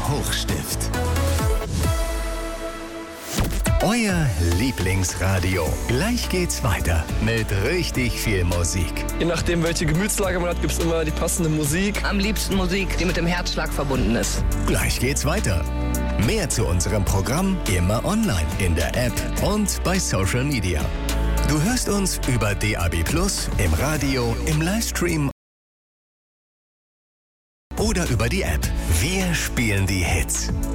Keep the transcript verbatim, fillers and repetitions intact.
Hochstift. Euer Lieblingsradio. Gleich geht's weiter mit richtig viel Musik. Je nachdem, welche Gemütslage man hat, gibt's immer die passende Musik. Am liebsten Musik, die mit dem Herzschlag verbunden ist. Gleich geht's weiter. Mehr zu unserem Programm immer online in der App und bei Social Media. Du hörst uns über D A B plus, im Radio, im Livestream oder über die App. Wir spielen die Hits.